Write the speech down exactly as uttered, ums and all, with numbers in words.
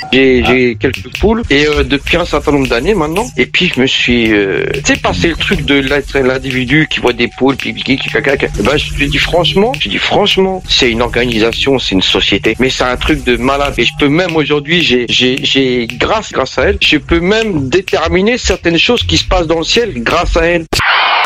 J'ai, j'ai quelques poules et euh, depuis un certain nombre d'années maintenant. Et puis je me suis, euh, tu sais, passé le truc de l'être l'individu qui voit des poules, puis qui qui caca. Ben je te dis franchement, je dis franchement, c'est une organisation, c'est une société, mais c'est un truc de malade. Et je peux même aujourd'hui, j'ai, j'ai, j'ai grâce, grâce à elle, je peux même déterminer certaines choses qui se passent dans le ciel grâce à elle.